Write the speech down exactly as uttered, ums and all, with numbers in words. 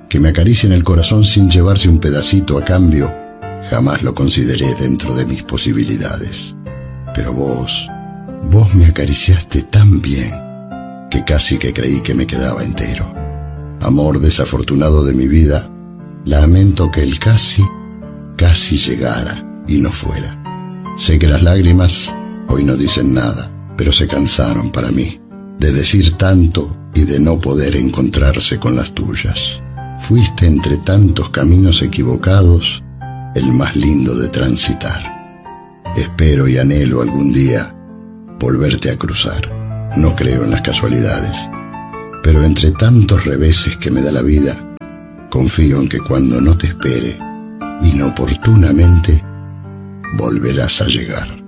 Que me acaricien el corazón sin llevarse un pedacito a cambio, jamás lo consideré dentro de mis posibilidades. Pero vos, vos me acariciaste tan bien que casi que creí que me quedaba entero. Amor desafortunado de mi vida, lamento que el casi, casi llegara y no fuera. Sé que las lágrimas hoy no dicen nada, pero se cansaron para mí de decir tanto y de no poder encontrarse con las tuyas. Fuiste entre tantos caminos equivocados el más lindo de transitar. Espero y anhelo algún día volverte a cruzar. No creo en las casualidades, pero entre tantos reveses que me da la vida, confío en que cuando no te espere, inoportunamente, volverás a llegar.